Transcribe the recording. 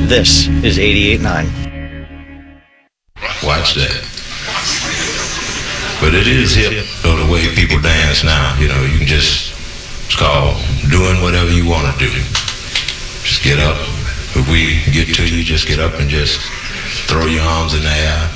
This is 88.9. Watch that. But it is hip, though, the way people dance now. You know, you can just, it's called doing whatever you want to do. Just get up. If we get to you, just get up and just throw your arms in the air.